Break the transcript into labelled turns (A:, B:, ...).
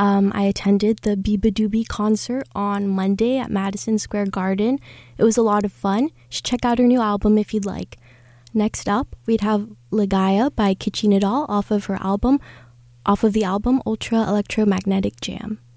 A: I attended the Biba Doobie concert on Monday at Madison Square Garden. It was a lot of fun. You should check out her new album if you'd like. Next up, we'd have Ligaya by Kitchi Nadal off of the album Ultra Electromagnetic Jam.